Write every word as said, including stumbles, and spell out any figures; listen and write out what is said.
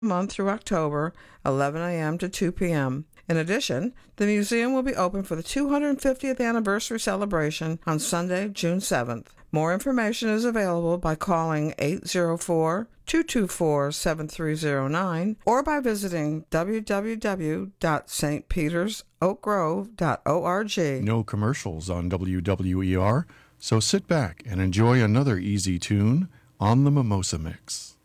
month through October, eleven a.m. to two p.m. In addition, the museum will be open for the two hundred fiftieth anniversary celebration on Sunday, June seventh. More information is available by calling eight oh four, two two four, seven three oh nine or by visiting w w w dot s t peters oak grove dot org. No commercials on W W E R, so sit back and enjoy another easy tune on the Mimosa Mix.